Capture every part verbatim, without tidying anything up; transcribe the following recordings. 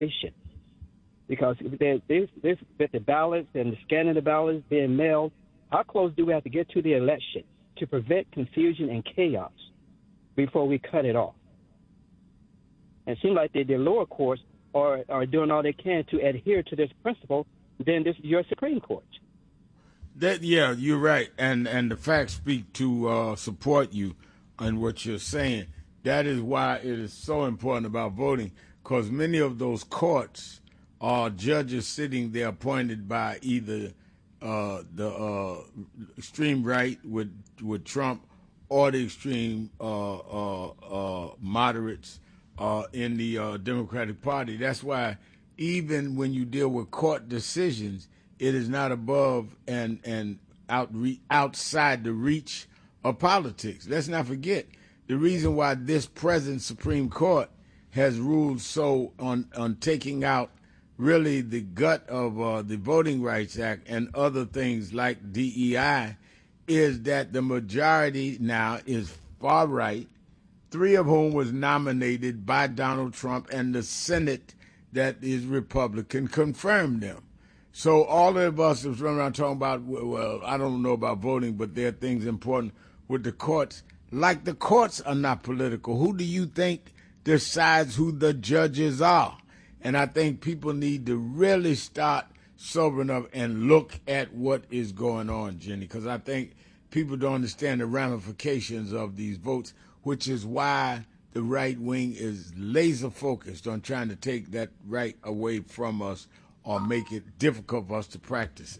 Because this, this, with the ballots and the scanning the ballots being mailed, how close do we have to get to the election to prevent confusion and chaos before we cut it off? And it seems like the, the lower courts are, are doing all they can to adhere to this principle. Then this is your Supreme Court. That yeah, you're right, and and the facts speak to uh, support you on what you're saying. That is why it is so important about voting, because many of those courts are judges sitting there appointed by either uh, the uh, extreme right with with Trump or the extreme uh, uh, uh, moderates uh, in the uh, Democratic Party. That's why even when you deal with court decisions, it is not above and and out, outside the reach of politics. Let's not forget the reason why this present Supreme Court has ruled so on, on taking out really the gut of uh, the Voting Rights Act and other things like D E I is that the majority now is far right, three of whom was nominated by Donald Trump, and the Senate that is Republican confirmed them. So all of us is running around talking about, well, I don't know about voting, but there are things important with the courts. Like the courts are not political. Who do you think decides who the judges are? And I think people need to really start sobering up and look at what is going on, Jenny, because I think people don't understand the ramifications of these votes, which is why the right wing is laser focused on trying to take that right away from us or make it difficult for us to practice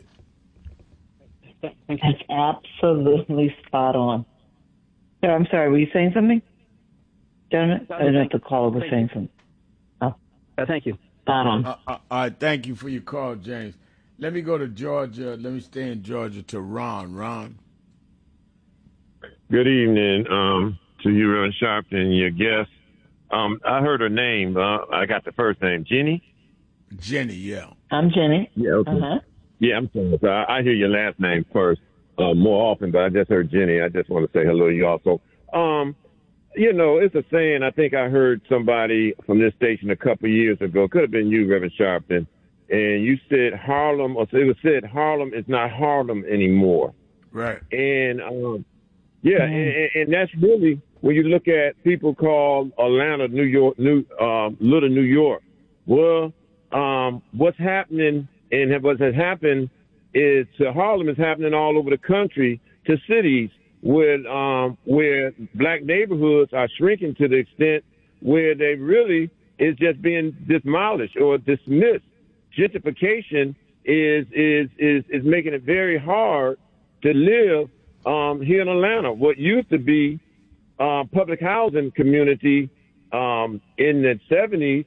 it. That's absolutely spot on. I'm sorry, were you saying something? Gentlemen? I don't know if the caller was saying something. Oh. Uh, thank you. Spot on. Uh, uh, all right, thank you for your call, James. Let me go to Georgia. Let me stay in Georgia to Ron. Ron. Good evening um, to you, Reverend Sharpton, and your guest. Um, I heard her name. Uh, I got the first name. Jenny? Jenny, yeah. I'm Jenny. Yeah, okay. Uh-huh. Yeah, I'm sorry. So I, I hear your last name first uh, more often, but I just heard Jenny. I just want to say hello to you also. Um, you know, it's a saying. I think I heard somebody from this station a couple of years ago. Could have been you, Reverend Sharpton. And you said Harlem, or it was said Harlem is not Harlem anymore. Right. And, um, yeah, mm-hmm. and, and that's really, when you look at people call Atlanta, New York, New um, Little New York. Well, um, what's happening and what has happened is to Harlem is happening all over the country to cities where, um, where black neighborhoods are shrinking to the extent where they really is just being demolished or dismissed. Gentrification is, is, is, is making it very hard to live um, here in Atlanta. What used to be uh, public housing community um, in the seventies,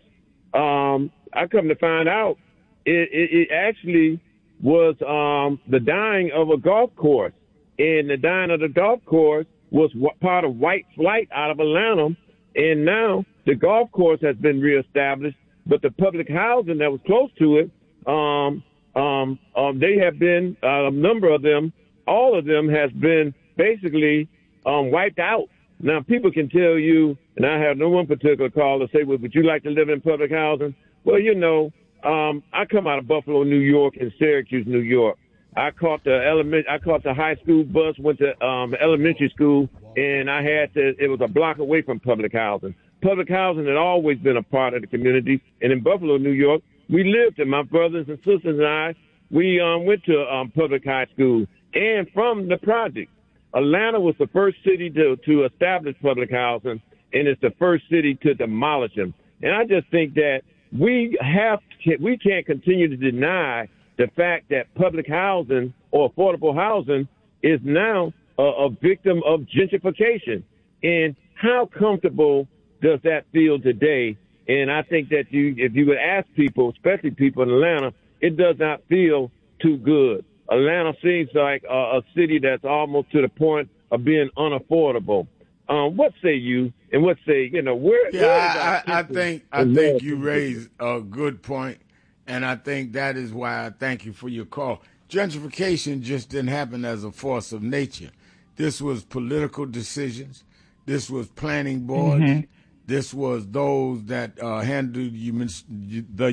um, I come to find out it, it, it actually was um, the dying of a golf course. And the dying of the golf course was part of white flight out of Atlanta. And now the golf course has been reestablished, but the public housing that was close to it, um, um, um, they have been, uh, a number of them, all of them has been basically um, wiped out. Now, people can tell you, and I have no one particular call to say, well, would you like to live in public housing? Well, you know, um, I come out of Buffalo, New York, and Syracuse, New York. I caught the element, I caught the high school bus, went to um, elementary school, and I had to, it was a block away from public housing. Public housing had always been a part of the community. And in Buffalo, New York, we lived, and my brothers and sisters and I, we um, went to um, public high school. And from the project, Atlanta was the first city to, to establish public housing, and it's the first city to demolish them. And I just think that we have, we can't continue to deny the fact that public housing or affordable housing is now a, a victim of gentrification. And how comfortable does that feel today? And I think that you, if you would ask people, especially people in Atlanta, it does not feel too good. Atlanta seems like a, a city that's almost to the point of being unaffordable. Um, what say you? And what say, you know, where? Yeah, where I, I, I think I think you raised a good point, and I think that is why I thank you for your call. Gentrification just didn't happen as a force of nature. This was political decisions. This was planning boards. Mm-hmm. This was those that uh, handled the